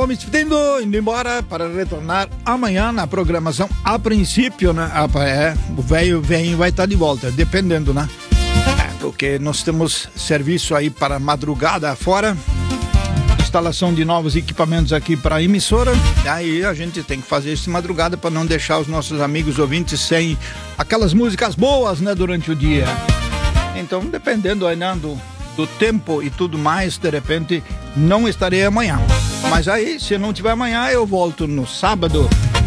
vou me despedindo, indo embora para retornar amanhã na programação. A princípio, né? O velho vai estar de volta, dependendo, né? Porque nós temos serviço aí para madrugada fora, instalação de novos equipamentos aqui para a emissora. Aí a gente tem que fazer isso de madrugada para não deixar os nossos amigos ouvintes sem aquelas músicas boas, né, durante o dia. Então, dependendo aí, né, do tempo e tudo mais, de repente não estarei amanhã. Mas aí, se não tiver amanhã, eu volto no sábado.